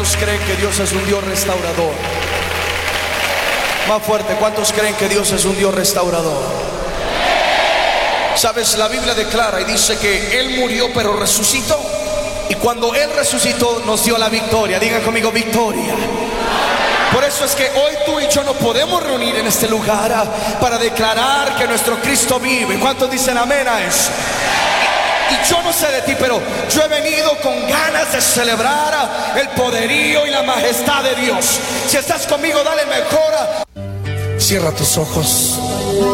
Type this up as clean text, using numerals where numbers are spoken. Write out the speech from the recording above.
¿Cuántos creen que Dios es un Dios restaurador? Más fuerte, ¿cuántos creen que Dios es un Dios restaurador? Sabes, la Biblia declara y dice que Él murió pero resucitó. Y cuando Él resucitó nos dio la victoria. Digan conmigo, victoria. Por eso es que hoy tú y yo nos podemos reunir en este lugar para declarar que nuestro Cristo vive. ¿Cuántos dicen amén a eso? Y yo no sé de ti, pero yo he venido con ganas de celebrar el poderío y la majestad de Dios. Si estás conmigo, dale mejor. Cierra tus ojos.